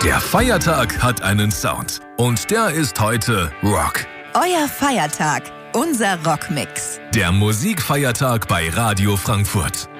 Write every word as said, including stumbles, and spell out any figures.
Der Feiertag hat einen Sound und der ist heute Rock. Euer Feiertag, unser Rockmix. Der Musikfeiertag bei Radio Frankfurt.